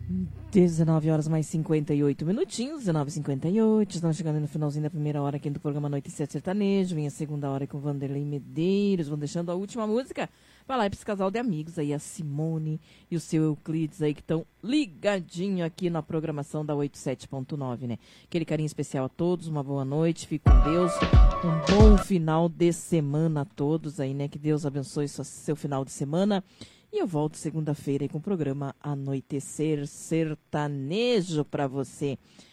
19 horas mais 58 minutinhos, 19h58. Estamos chegando no finalzinho da primeira hora aqui do programa Noite Sete Sertanejo. Vem a segunda hora com Vanderlei Medeiros. Vão deixando a última música para lá e para esse casal de amigos aí, a Simone e o seu Euclides aí, que estão ligadinho aqui na programação da 87.9, né? Aquele carinho especial a todos, uma boa noite, fique com Deus. Um bom final de semana a todos aí, né? Que Deus abençoe seu final de semana. E eu volto segunda-feira com o programa Anoitecer Sertanejo para você.